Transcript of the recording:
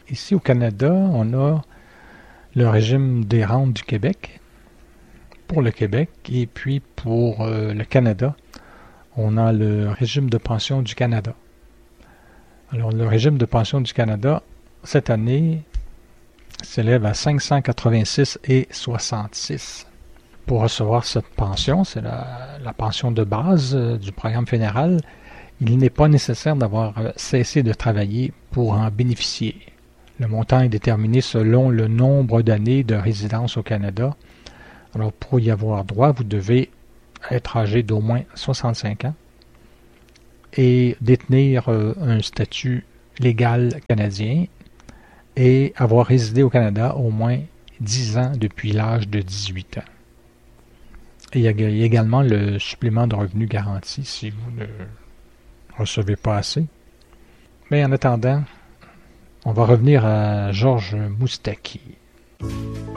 ici au Canada, on a le régime des rentes du Québec pour le Québec, et puis pour le Canada, on a le régime de pension du Canada. Alors, le régime de pension du Canada, cette année, s'élève à 586,66. Pour recevoir cette pension, c'est la pension de base du programme fédéral, il n'est pas nécessaire d'avoir cessé de travailler pour en bénéficier. Le montant est déterminé selon le nombre d'années de résidence au Canada. Alors, pour y avoir droit, vous devez être âgé d'au moins 65 ans et détenir un statut légal canadien et avoir résidé au Canada au moins 10 ans depuis l'âge de 18 ans. Et il y a également le supplément de revenu garanti si vous ne recevez pas assez. Mais en attendant, on va revenir à Georges Moustaki.